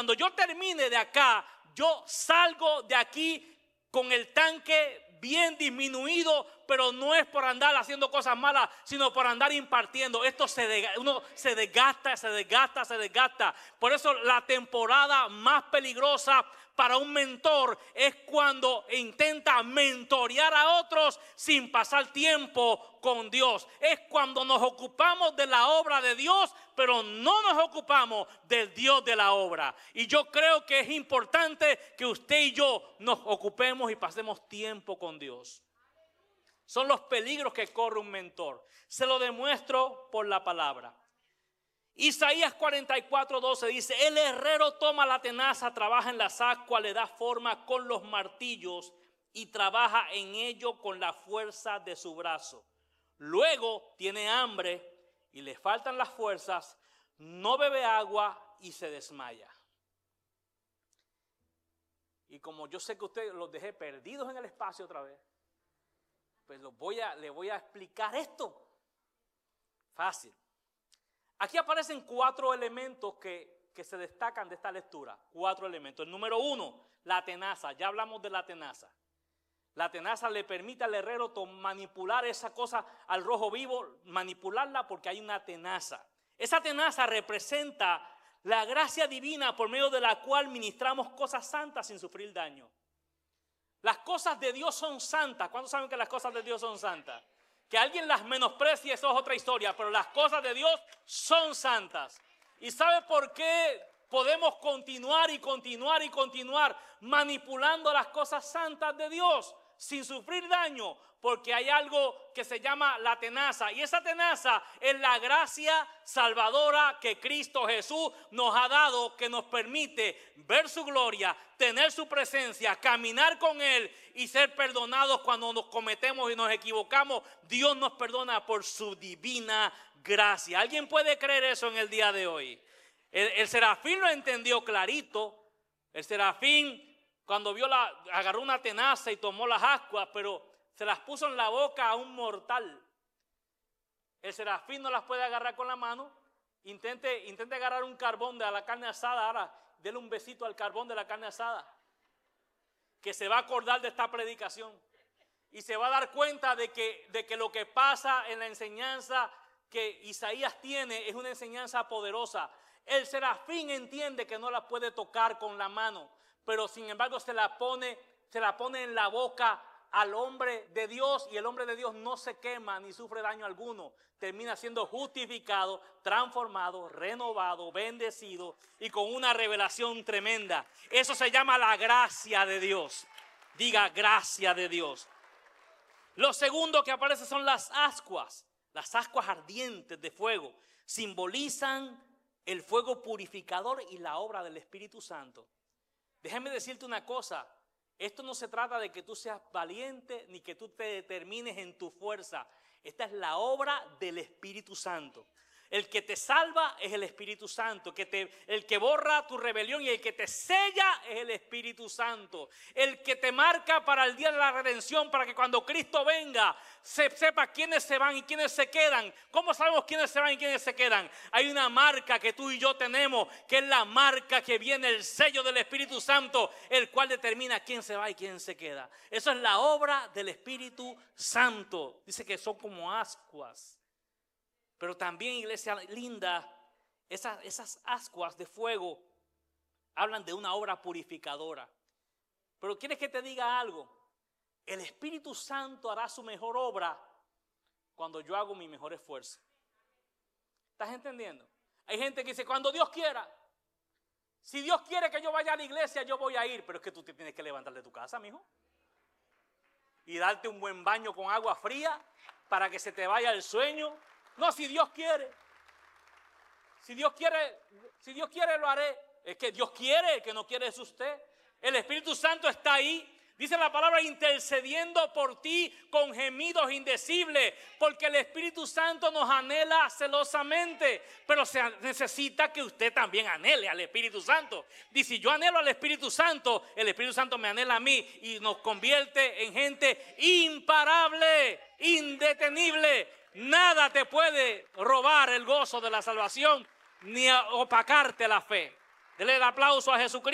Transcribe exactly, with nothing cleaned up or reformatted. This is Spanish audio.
cuando yo termine de acá, yo salgo de aquí con el tanque bien disminuido, pero no es por andar haciendo cosas malas, sino por andar impartiendo. Esto se desgasta, uno se desgasta, se desgasta, se desgasta. Por eso la temporada más peligrosa para un mentor es cuando intenta mentorear a otros sin pasar tiempo con Dios. Es cuando nos ocupamos de la obra de Dios, pero no nos ocupamos del Dios de la obra. Y yo creo que es importante que usted y yo nos ocupemos y pasemos tiempo con Dios. Son los peligros que corre un mentor. Se lo demuestro por la palabra. Isaías cuarenta y cuatro, doce dice: el herrero toma la tenaza, trabaja en las ascuas, le da forma con los martillos y trabaja en ello con la fuerza de su brazo. Luego tiene hambre y le faltan las fuerzas, no bebe agua y se desmaya. Y como yo sé que ustedes los dejé perdidos en el espacio otra vez, pues los voy a, les voy a explicar esto. Fácil. Aquí aparecen cuatro elementos que, que se destacan de esta lectura. Cuatro elementos. El número uno, la tenaza. Ya hablamos de la tenaza. La tenaza le permite al herrero manipular esa cosa al rojo vivo, manipularla porque hay una tenaza. Esa tenaza representa la gracia divina por medio de la cual ministramos cosas santas sin sufrir daño. Las cosas de Dios son santas. ¿Cuántos saben que las cosas de Dios son santas? Que alguien las menosprecie, eso es otra historia, pero las cosas de Dios son santas. ¿Y sabe por qué podemos continuar y continuar y continuar manipulando las cosas santas de Dios sin sufrir daño? Porque hay algo que se llama la tenaza, y esa tenaza es la gracia salvadora que Cristo Jesús nos ha dado, que nos permite ver su gloria, tener su presencia, caminar con Él y ser perdonados cuando nos cometemos y nos equivocamos. Dios nos perdona por su divina gracia. ¿Alguien puede creer eso en el día de hoy? El, el serafín lo entendió clarito. El serafín, cuando vio la, agarró una tenaza y tomó las ascuas, pero se las puso en la boca a un mortal. El serafín no las puede agarrar con la mano. Intente, intente agarrar un carbón de la carne asada. Ahora, dele un besito al carbón de la carne asada, que se va a acordar de esta predicación y se va a dar cuenta de que, de que lo que pasa en la enseñanza que Isaías tiene es una enseñanza poderosa. El serafín entiende que no la puede tocar con la mano, pero sin embargo se la pone, se la pone en la boca al hombre de Dios, y el hombre de Dios no se quema ni sufre daño alguno. Termina siendo justificado, transformado, renovado, bendecido y con una revelación tremenda. Eso se llama la gracia de Dios. Diga, gracia de Dios. Lo segundo que aparece son las ascuas. Las ascuas ardientes de fuego simbolizan el fuego purificador y la obra del Espíritu Santo. Déjame decirte una cosa. Esto no se trata de que tú seas valiente ni que tú te determines en tu fuerza. Esta es la obra del Espíritu Santo. El que te salva es el Espíritu Santo. Que te, el que borra tu rebelión y el que te sella es el Espíritu Santo. El que te marca para el día de la redención, para que cuando Cristo venga se sepa quiénes se van y quiénes se quedan. ¿Cómo sabemos quiénes se van y quiénes se quedan? Hay una marca que tú y yo tenemos, que es la marca que viene, el sello del Espíritu Santo, el cual determina quién se va y quién se queda. Eso es la obra del Espíritu Santo. Dice que son como ascuas. Pero también, iglesia linda, esas, esas ascuas de fuego hablan de una obra purificadora. Pero ¿quieres que te diga algo? El Espíritu Santo hará su mejor obra cuando yo hago mi mejor esfuerzo. ¿Estás entendiendo? Hay gente que dice, cuando Dios quiera. Si Dios quiere que yo vaya a la iglesia, yo voy a ir. Pero es que tú te tienes que levantar de tu casa, mijo, y darte un buen baño con agua fría para que se te vaya el sueño. No, si Dios quiere, si Dios quiere, si Dios quiere lo haré. Es que Dios quiere, el que no quiere es usted. El Espíritu Santo está ahí. Dice la palabra, intercediendo por ti con gemidos indecibles, porque el Espíritu Santo nos anhela celosamente, pero se necesita que usted también anhele al Espíritu Santo. Dice, yo anhelo al Espíritu Santo, el Espíritu Santo me anhela a mí y nos convierte en gente imparable, indetenible. Nada te puede robar el gozo de la salvación ni opacarte la fe. Dele el aplauso a Jesucristo.